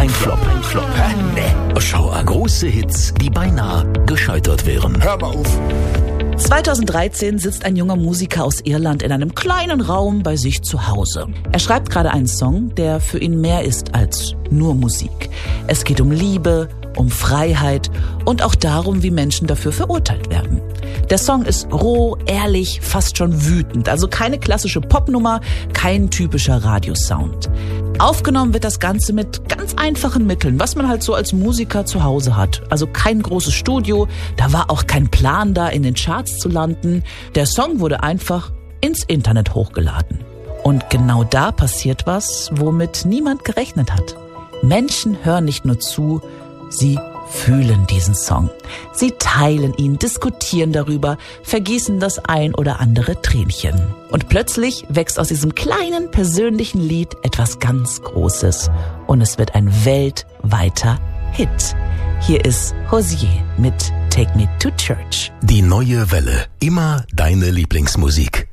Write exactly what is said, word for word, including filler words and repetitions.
Ein Flop. Ein Flop. Hä? Nee. Schau an. Große Hits, die beinahe gescheitert wären. Hör mal auf. zweitausenddreizehn sitzt ein junger Musiker aus Irland in einem kleinen Raum bei sich zu Hause. Er schreibt gerade einen Song, der für ihn mehr ist als nur Musik. Es geht um Liebe, um Freiheit und auch darum, wie Menschen dafür verurteilt werden. Der Song ist roh, ehrlich, fast schon wütend. Also keine klassische Popnummer, kein typischer Radiosound. Aufgenommen wird das Ganze mit ganz einfachen Mitteln, was man halt so als Musiker zu Hause hat. Also kein großes Studio, da war auch kein Plan da, in den Charts zu landen. Der Song wurde einfach ins Internet hochgeladen. Und genau da passiert was, womit niemand gerechnet hat. Menschen hören nicht nur zu, sie fühlen diesen Song. Sie teilen ihn, diskutieren darüber, vergießen das ein oder andere Tränchen. Und plötzlich wächst aus diesem kleinen persönlichen Lied etwas ganz Großes. Und es wird ein weltweiter Hit. Hier ist Hozier mit Take Me to Church. Die neue Welle. Immer deine Lieblingsmusik.